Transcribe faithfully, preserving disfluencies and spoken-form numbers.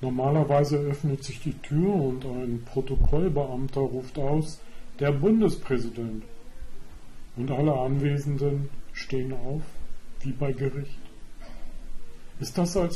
Normalerweise öffnet sich die Tür und ein Protokollbeamter ruft aus: Der Bundespräsident. Und alle Anwesenden stehen auf, wie bei Gericht. Ist das als